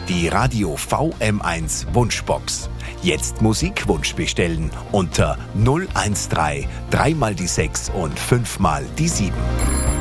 Die Radio VM1 Wunschbox. Jetzt Musikwunsch bestellen unter 013 3 mal die 6 und 5 mal die 7.